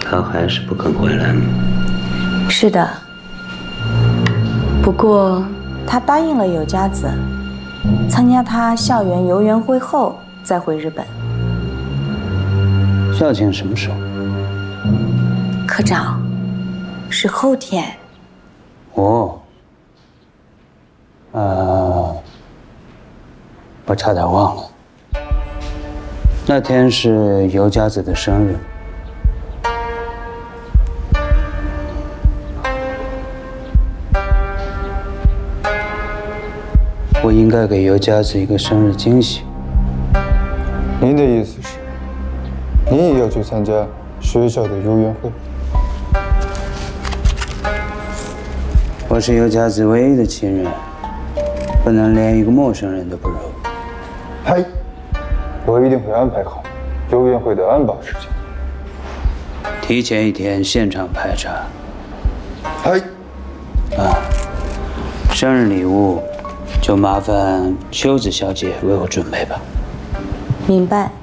他还是不肯回来吗？ 是的，不过他答应了有佳子，参加他校园游园会后再回日本。 校庆什么时候？ 科长，是后天。 哦，我差点忘了，那天是尤佳子的生日。我应该给尤佳子一个生日惊喜。 您的意思是，你也要去参加学校的游园会？ 我是尤佳子唯一的亲人，不能连一个陌生人都不如。 嗨，我一定会安排好游园会的安保事情。 提前1天现场排查。 嗨， 生日礼物就麻烦秋子小姐为我准备吧。 明白。